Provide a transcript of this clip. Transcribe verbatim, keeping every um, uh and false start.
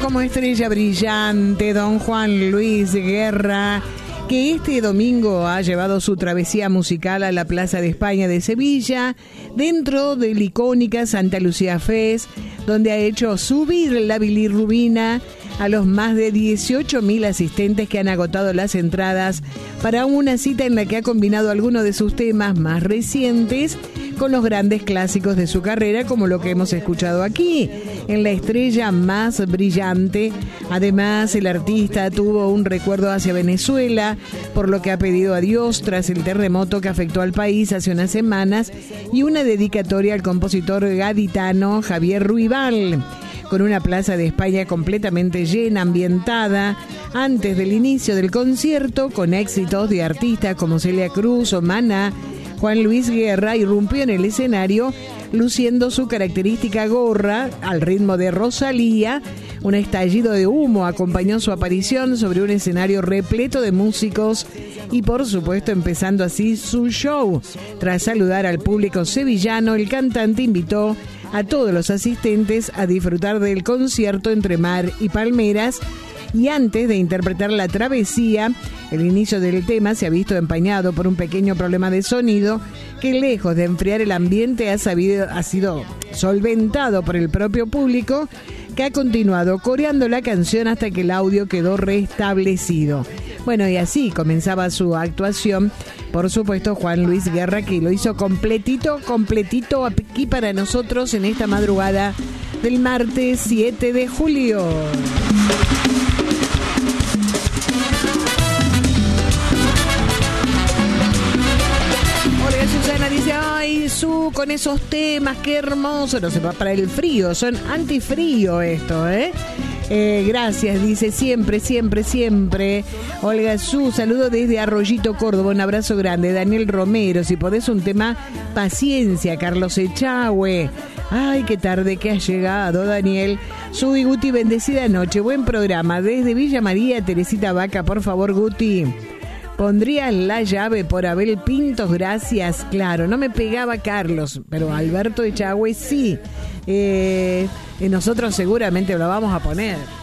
Como estrella brillante, don Juan Luis Guerra, que este domingo ha llevado su travesía musical a la Plaza de España de Sevilla, dentro del icónica Santa Lucía Fest, donde ha hecho subir la bilirrubina a los más de dieciocho mil asistentes que han agotado las entradas para una cita en la que ha combinado algunos de sus temas más recientes con los grandes clásicos de su carrera, como lo que hemos escuchado aquí, en La Estrella Más Brillante. Además, el artista tuvo un recuerdo hacia Venezuela, por lo que ha pedido a Dios tras el terremoto que afectó al país hace unas semanas, y una dedicatoria al compositor gaditano Javier Ruibal. Con una Plaza de España completamente llena, ambientada, antes del inicio del concierto, con éxitos de artistas como Celia Cruz o Maná, Juan Luis Guerra irrumpió en el escenario luciendo su característica gorra al ritmo de Rosalía. Un estallido de humo acompañó su aparición sobre un escenario repleto de músicos y, por supuesto, empezando así su show. Tras saludar al público sevillano, el cantante invitó a todos los asistentes a disfrutar del concierto entre mar y palmeras. Y antes de interpretar La Travesía, el inicio del tema se ha visto empañado por un pequeño problema de sonido que, lejos de enfriar el ambiente, ha, sabido, ha sido solventado por el propio público, que ha continuado coreando la canción hasta que el audio quedó restablecido. Bueno, y así comenzaba su actuación, por supuesto, Juan Luis Guerra, que lo hizo completito, completito aquí para nosotros en esta madrugada del martes siete de julio. Susana dice, ay, Su, con esos temas, qué hermoso. No sé, para el frío, son antifrío esto, ¿eh? Eh, gracias, dice, siempre, siempre, siempre. Olga Su, saludo desde Arroyito, Córdoba, un abrazo grande. Daniel Romero, si podés un tema, Paciencia. Carlos Echagüe, ay, qué tarde que has llegado, Daniel. Su y Guti, bendecida noche, buen programa. Desde Villa María, Teresita Vaca, por favor, Guti. Pondría La Llave por Abel Pintos, gracias. Claro, no me pegaba Carlos, pero Alberto Echagüe sí. Eh, nosotros seguramente lo vamos a poner.